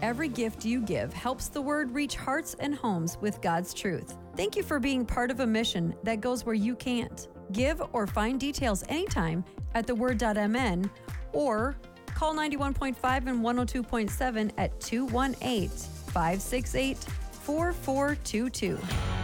every gift you give helps the Word reach hearts and homes with God's truth. Thank you for being part of a mission that goes where you can't. Give or find details anytime at theword.mn or call 91.5 and 102.7 at 218-568-4422.